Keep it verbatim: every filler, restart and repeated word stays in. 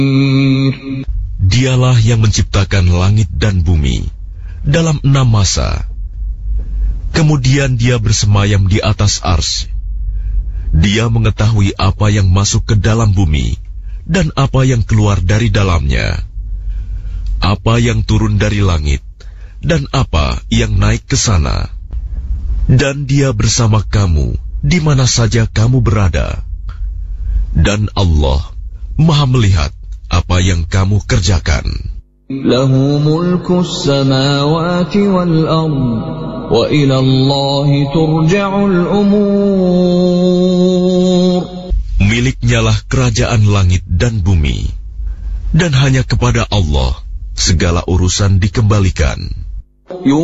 Dialah yang menciptakan langit dan bumi dalam enam masa. Kemudian dia bersemayam di atas ars. Dia mengetahui apa yang masuk ke dalam bumi dan apa yang keluar dari dalamnya, apa yang turun dari langit dan apa yang naik ke sana. Dan dia bersama kamu di mana saja kamu berada. Dan Allah Maha melihat apa yang kamu kerjakan. Lahu mulkus samawati wal ard wa ila Allahi turja'ul umur. Miliknyalah kerajaan langit dan bumi, dan hanya kepada Allah segala urusan dikembalikan.